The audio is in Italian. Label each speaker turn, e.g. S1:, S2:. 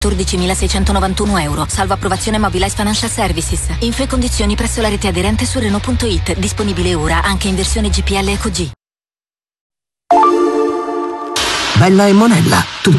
S1: €14.691. Salvo approvazione Mobilize Financial Services. Info e condizioni presso la rete aderente su Renault.it. Disponibile ora anche in versione GPL Eco G.
S2: Bella e Monella,